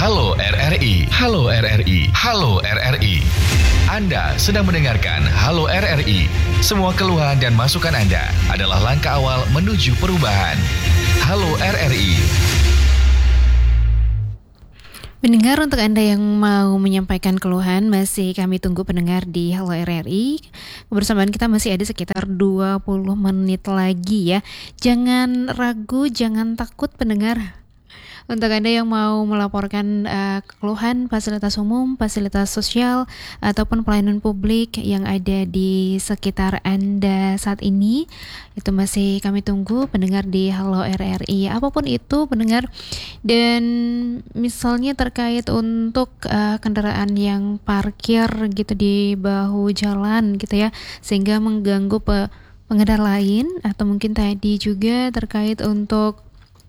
Halo RRI, Halo RRI, Halo RRI. Anda sedang mendengarkan Halo RRI. Semua keluhan dan masukan Anda adalah langkah awal menuju perubahan. Halo RRI. Pendengar, untuk Anda yang mau menyampaikan keluhan, masih kami tunggu pendengar di Halo RRI. Kebersamaan kita masih ada sekitar 20 menit lagi ya. Jangan ragu, jangan takut pendengar. Untuk Anda yang mau melaporkan keluhan fasilitas umum, fasilitas sosial, ataupun pelayanan publik yang ada di sekitar Anda saat ini, itu masih kami tunggu pendengar di Halo RRI. Apapun itu pendengar, dan misalnya terkait untuk kendaraan yang parkir gitu di bahu jalan gitu ya, sehingga mengganggu pengendara lain, atau mungkin tadi juga terkait untuk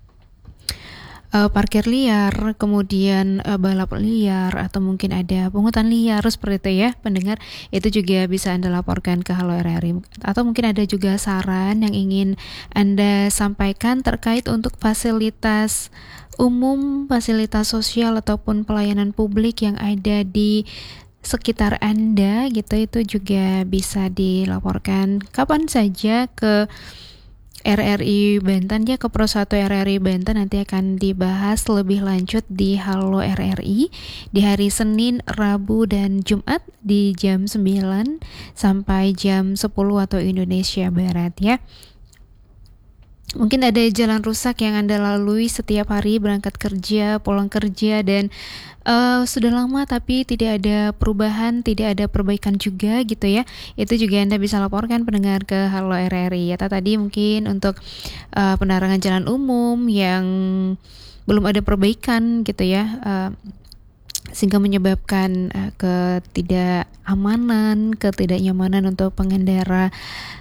parkir liar, kemudian balap liar, atau mungkin ada pungutan liar seperti itu ya pendengar, itu juga bisa Anda laporkan ke Halo RRI. Atau mungkin ada juga saran yang ingin Anda sampaikan terkait untuk fasilitas umum, fasilitas sosial, ataupun pelayanan publik yang ada di sekitar Anda gitu, itu juga bisa dilaporkan kapan saja ke RRI Banten ya, ke Pro 1 RRI Banten. Nanti akan dibahas lebih lanjut di Halo RRI di hari Senin, Rabu, dan Jumat di jam 9 sampai jam 10 atau Indonesia Barat ya. Mungkin ada jalan rusak yang Anda lalui setiap hari berangkat kerja, pulang kerja, dan sudah lama tapi tidak ada perubahan, tidak ada perbaikan juga gitu ya. Itu juga Anda bisa laporkan pendengar ke Halo RRI. Atau tadi mungkin untuk penerangan jalan umum yang belum ada perbaikan gitu ya, sehingga menyebabkan ketidakamanan, ketidaknyamanan untuk pengendara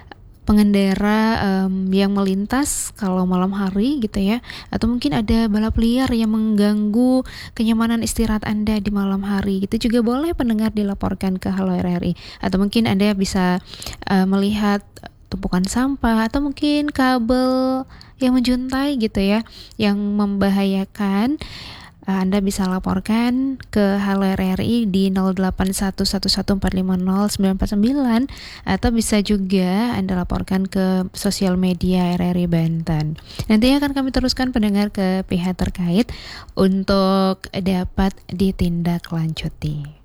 yang melintas kalau malam hari gitu ya. Atau mungkin ada balap liar yang mengganggu kenyamanan istirahat Anda di malam hari, itu juga boleh pendengar dilaporkan ke Halo RRI. Atau mungkin Anda bisa melihat tumpukan sampah, atau mungkin kabel yang menjuntai gitu ya, yang membahayakan. Anda bisa laporkan ke Halo RRI di 081114500949, atau bisa juga Anda laporkan ke sosial media RRI Banten. Nanti akan kami teruskan pendengar ke pihak terkait untuk dapat ditindaklanjuti.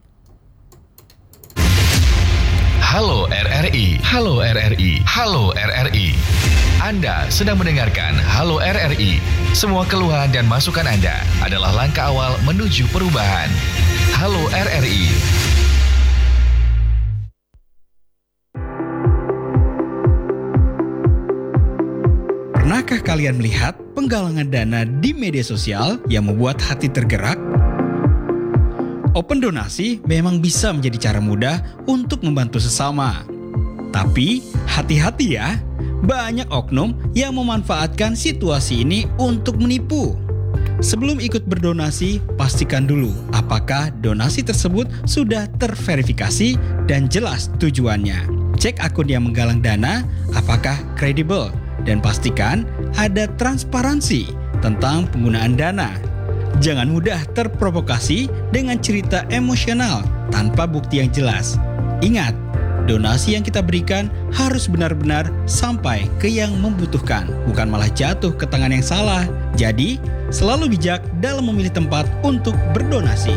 Halo RRI, Halo RRI, Halo RRI. Anda sedang mendengarkan Halo RRI. Semua keluhan dan masukan Anda adalah langkah awal menuju perubahan. Halo RRI. Pernahkah kalian melihat penggalangan dana di media sosial yang membuat hati tergerak? Open donasi memang bisa menjadi cara mudah untuk membantu sesama. Tapi hati-hati ya, banyak oknum yang memanfaatkan situasi ini untuk menipu. Sebelum ikut berdonasi, pastikan dulu apakah donasi tersebut sudah terverifikasi dan jelas tujuannya. Cek akun yang menggalang dana apakah kredibel, dan pastikan ada transparansi tentang penggunaan dana. Jangan mudah terprovokasi dengan cerita emosional tanpa bukti yang jelas. Ingat, donasi yang kita berikan harus benar-benar sampai ke yang membutuhkan, bukan malah jatuh ke tangan yang salah. Jadi, selalu bijak dalam memilih tempat untuk berdonasi.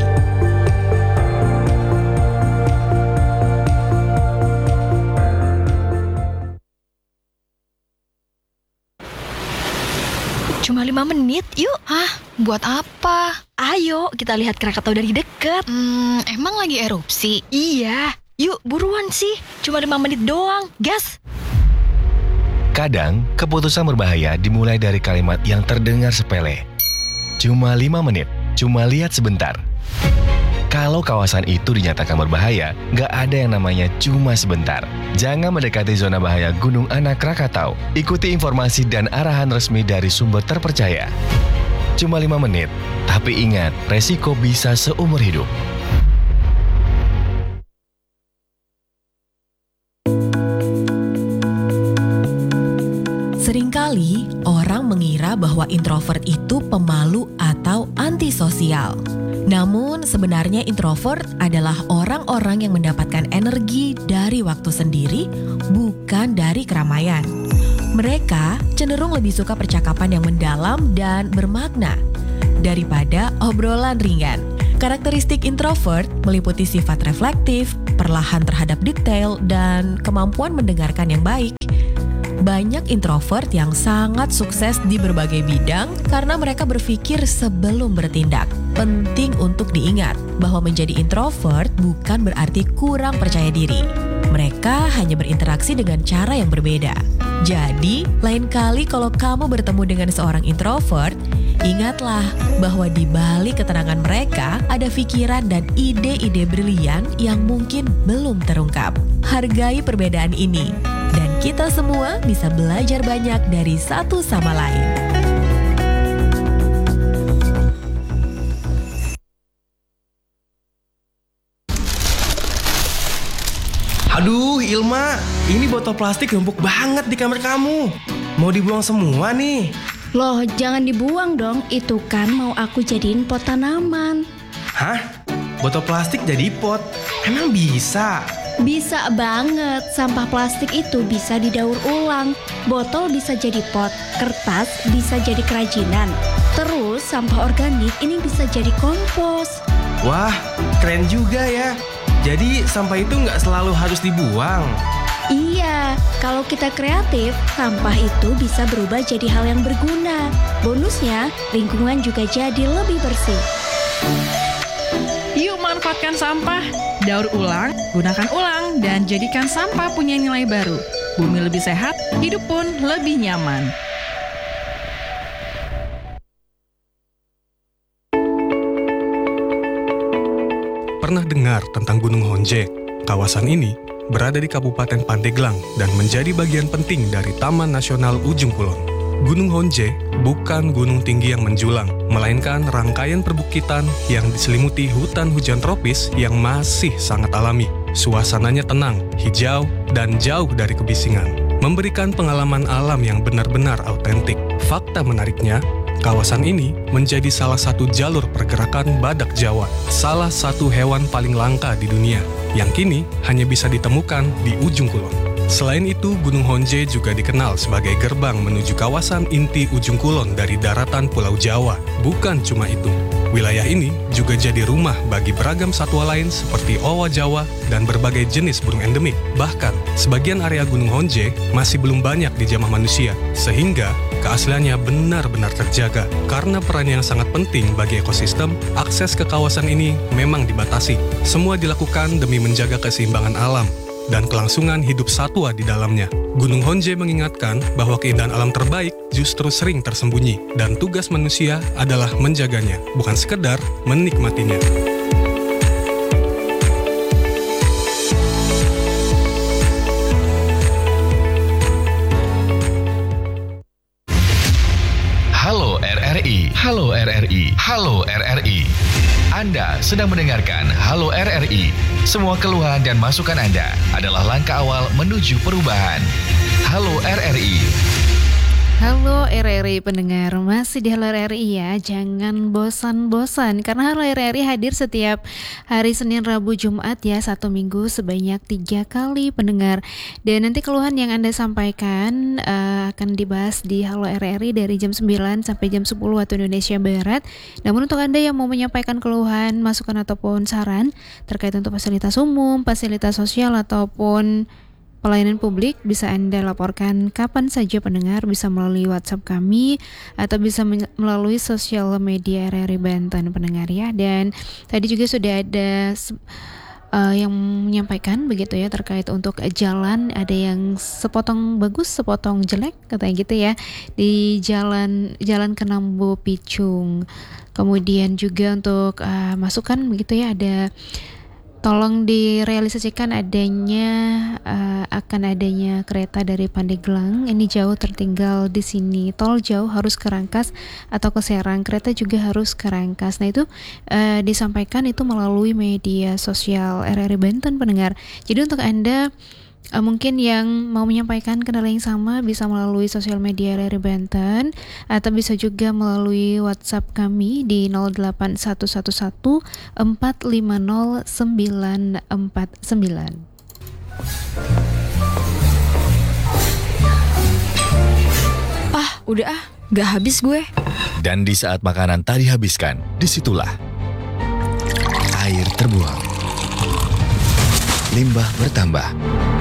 Cuma 5 menit, yuk. Hah? Buat apa? Ayo, kita lihat Krakatau dari dekat. Emang lagi erupsi? Iya, yuk buruan sih. Cuma 5 menit doang, gas. Kadang, keputusan berbahaya dimulai dari kalimat yang terdengar sepele. Cuma 5 menit, cuma lihat sebentar. Kalau kawasan itu dinyatakan berbahaya, nggak ada yang namanya cuma sebentar. Jangan mendekati zona bahaya Gunung Anak Krakatau. Ikuti informasi dan arahan resmi dari sumber terpercaya. Cuma 5 menit, tapi ingat, resiko bisa seumur hidup. Seringkali kali orang mengira bahwa introvert itu pemalu atau antisosial. Namun sebenarnya introvert adalah orang-orang yang mendapatkan energi dari waktu sendiri, bukan dari keramaian. Mereka cenderung lebih suka percakapan yang mendalam dan bermakna daripada obrolan ringan. Karakteristik introvert meliputi sifat reflektif, perlahan terhadap detail, dan kemampuan mendengarkan yang baik. Banyak introvert yang sangat sukses di berbagai bidang karena mereka berpikir sebelum bertindak. Penting untuk diingat bahwa menjadi introvert bukan berarti kurang percaya diri. Mereka hanya berinteraksi dengan cara yang berbeda. Jadi, lain kali kalau kamu bertemu dengan seorang introvert, ingatlah bahwa di balik ketenangan mereka ada pikiran dan ide-ide brilian yang mungkin belum terungkap. Hargai perbedaan ini, dan kita semua bisa belajar banyak dari satu sama lain. Aduh, Ilma, ini botol plastik numpuk banget di kamar kamu. Mau dibuang semua nih. Loh, jangan dibuang dong. Itu kan mau aku jadiin pot tanaman. Hah? Botol plastik jadi pot? Emang bisa? Bisa banget. Sampah plastik itu bisa didaur ulang. Botol bisa jadi pot, kertas bisa jadi kerajinan. Terus sampah organik ini bisa jadi kompos. Wah, keren juga ya. Jadi sampah itu nggak selalu harus dibuang. Iya, kalau kita kreatif, sampah itu bisa berubah jadi hal yang berguna. Bonusnya, lingkungan juga jadi lebih bersih. Yuk manfaatkan sampah, daur ulang, gunakan ulang, dan jadikan sampah punya nilai baru. Bumi lebih sehat, hidup pun lebih nyaman. Pernah dengar tentang Gunung Honje? Kawasan ini berada di Kabupaten Pandeglang dan menjadi bagian penting dari Taman Nasional Ujung Kulon. Gunung Honje bukan gunung tinggi yang menjulang, melainkan rangkaian perbukitan yang diselimuti hutan hujan tropis yang masih sangat alami. Suasananya tenang, hijau, dan jauh dari kebisingan, memberikan pengalaman alam yang benar-benar autentik. Fakta menariknya, kawasan ini menjadi salah satu jalur pergerakan badak Jawa, salah satu hewan paling langka di dunia, yang kini hanya bisa ditemukan di Ujung Kulon. Selain itu, Gunung Honje juga dikenal sebagai gerbang menuju kawasan inti Ujung Kulon dari daratan Pulau Jawa. Bukan cuma itu, wilayah ini juga jadi rumah bagi beragam satwa lain seperti owa Jawa dan berbagai jenis burung endemik. Bahkan, sebagian area Gunung Honje masih belum banyak dijamah manusia, sehingga keasliannya benar-benar terjaga. Karena perannya yang sangat penting bagi ekosistem, akses ke kawasan ini memang dibatasi. Semua dilakukan demi menjaga keseimbangan alam dan kelangsungan hidup satwa di dalamnya. Gunung Honje mengingatkan bahwa keindahan alam terbaik justru sering tersembunyi, dan tugas manusia adalah menjaganya, bukan sekedar menikmatinya. Halo RRI, Halo RRI, Halo RRI. Anda sedang mendengarkan Halo RRI. Semua keluhan dan masukan Anda adalah langkah awal menuju perubahan. Halo RRI. Halo RRI pendengar, masih di Halo RRI ya. Jangan bosan-bosan karena Halo RRI hadir setiap hari Senin, Rabu, Jumat ya, 1 minggu sebanyak 3 kali pendengar. Dan nanti keluhan yang Anda sampaikan akan dibahas di Halo RRI dari jam 9 sampai jam 10 waktu Indonesia Barat. Namun untuk Anda yang mau menyampaikan keluhan, masukan ataupun saran terkait untuk fasilitas umum, fasilitas sosial ataupun pelayanan publik, bisa Anda laporkan kapan saja pendengar, bisa melalui WhatsApp kami atau bisa melalui sosial media RRI Banten pendengar ya. Dan tadi juga sudah ada yang menyampaikan begitu ya terkait untuk jalan, ada yang sepotong bagus, sepotong jelek katanya gitu ya di jalan Kenambo Picung. Kemudian juga untuk masukan begitu ya, ada tolong direalisasikan akan adanya kereta dari Pandeglang. Ini jauh tertinggal di sini. Tol jauh harus ke Rangkas atau ke Serang. Kereta juga harus ke Rangkas. Nah itu disampaikan itu melalui media sosial RRI Banten pendengar. Jadi untuk Anda Mungkin yang mau menyampaikan kendala yang sama bisa melalui sosial media RRI Banten atau bisa juga melalui WhatsApp kami di 08111 450 949. Udah gak habis gue. Dan di saat makanan tak dihabiskan, disitulah air terbuang, limbah bertambah,